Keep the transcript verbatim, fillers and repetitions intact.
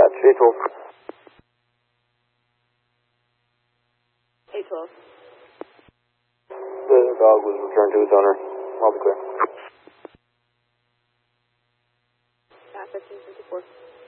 Dispatch, eight twelve. eight twelve. The dog was returned to its owner. I'll be clear. Yeah, fifteen fifty-four.